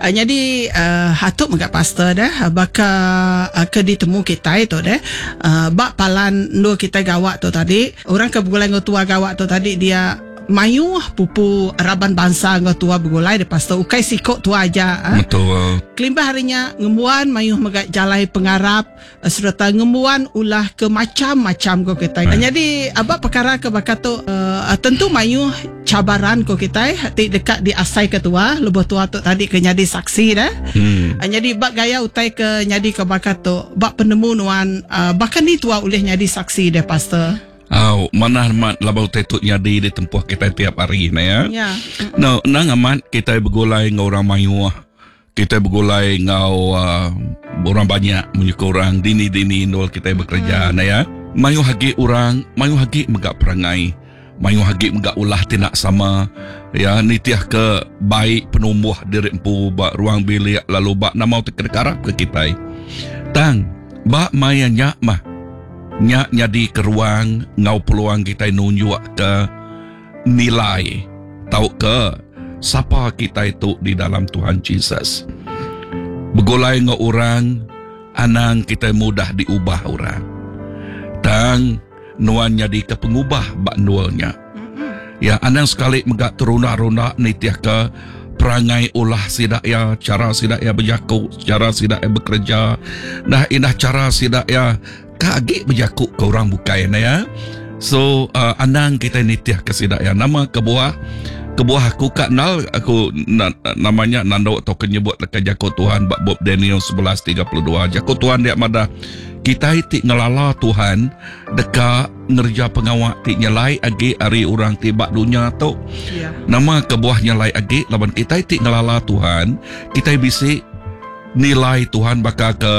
Jadi hatuk megak pastor dah bakal ke ditemu kita itu dah. Bak palan dua kita gawat tu tadi. Orang ke bergulai ngotua gawat tu tadi dia mayu pupu raban bangsa ngotua bergulai de pastor ukai sikok tu aja. Betul. Kelimbah harinya ngemuan mayu megak jalai pengarap serta ngemuan ulah ke macam-macam ko kita. Jadi abak perkara ke bakato tentu mayu cabaran ko kita hati dekat di asai ketua lebuh tua tu tadi ke nyadi saksi dah. Jadi bak gaya utai ke nyadi ke bakato bak penemu nuan bahkan ni tua oleh nyadi saksi deh pastor. Mana labau tetut nyadi di tempuh kita tiap hari na ya. Ya. No, nang amat kita bergulai ngau orang mayu. Kita bergulai ngau orang banyak menyukai orang dini nol kita bekerja na ya. Mayu hagi orang, mayu hagi megak perangai. Mayu hagi megak ulah tinak sama. Ya, nitiah ke baik penumbuh diri empu bak ruang bilik lalu bak namau terkarap ke kita. Tang, bak maya nyak mah. Nyak nyadi ke ruang ngau peluang kita nunjuk ke nilai tahu ke siapa kita itu di dalam Tuhan Yesus. Begolai ngau orang anang kita mudah diubah orang. Dan nuan nyadi ke pengubah bak nuanya. Ya anang sekali megak teruna-runa nitiah ke perangai ulah sidak ya, cara sidak ya berjaku, cara sidak ya bekerja. Nah indah cara sidak ya kagik berjaku ke orang bukai na ya. So anang kita nitiah kesidak ya nama kebuah aku kak nal aku namanya nando atau kenyebut ke jako Tuhan bak Bob Daniel 11:32 jako Tuhan dia madah kita itik ngelala Tuhan deka ngerja pengawak ti nyelai agi ari orang tibak dunia tu. Nama kebuah nyelai agi laban kita itik ngelala Tuhan kita bisa nilai Tuhan bakal ke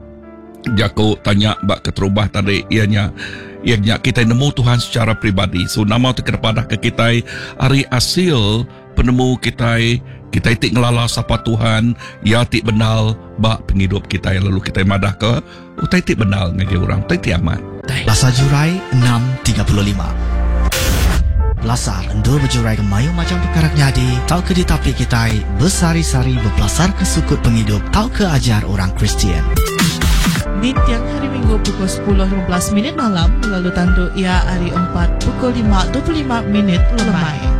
jako tanya bak keterubah tadi ianya kita nemu Tuhan secara pribadi. So nama tu kepada ke kita hari hasil penemu kita itik ngelala sapa Tuhan ya tik benal bak penghidup kita lalu kita madah ke utai tik benal ngaji orang utai tik amat. Lasa Jurai 6:35 Lasar endul berjurai ke mayu macam perkara nyadi tau ke ditapi kita bersari-sari berpelasar ke sukut penghidup tau ke ajar orang Kristian. Di tiang hari Minggu pukul 10.15 malam lalu tandu ia hari 4 pukul 5.25 lemai.